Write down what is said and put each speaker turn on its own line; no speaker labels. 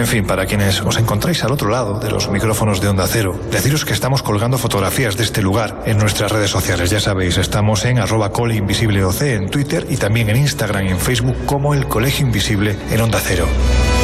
En fin, para quienes os encontráis al otro lado de los micrófonos de Onda Cero, deciros que estamos colgando fotografías de este lugar en nuestras redes sociales. Ya sabéis, estamos en @coleinvisibleoc en Twitter y también en Instagram y en Facebook como el Colegio Invisible en Onda Cero.